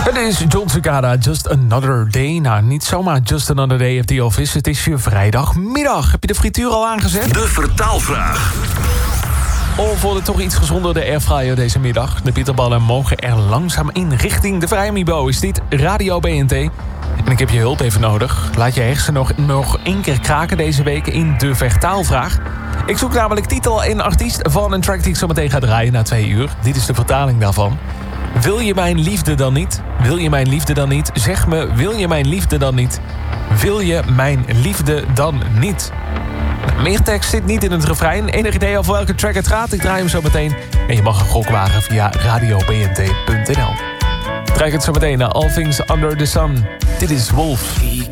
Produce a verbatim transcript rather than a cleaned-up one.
Het is John Cicada, Just Another Day. Nou, niet zomaar Just Another Day of The Office. Het is je vrijdagmiddag. Heb je de frituur al aangezet? De vertaalvraag. Of wordt het toch iets gezonder, de airfryer deze middag? De bitterballen mogen er langzaam in richting de vrijmibo. Is dit Radio B N T? En ik heb je hulp even nodig. Laat je hersenen nog, nog één keer kraken deze week in de vertaalvraag. Ik zoek namelijk titel en artiest van een track die ik zo meteen ga draaien na twee uur. Dit is de vertaling daarvan. Wil je mijn liefde dan niet? Wil je mijn liefde dan niet? Zeg me, wil je mijn liefde dan niet? Wil je mijn liefde dan niet? Meer tekst zit niet in het refrein. Enig idee over welke track het gaat? Ik draai hem zo meteen. En je mag een gok wagen via radio b n t punt n l. Draai ik het zo meteen naar All Things Under the Sun. Dit is Wolf.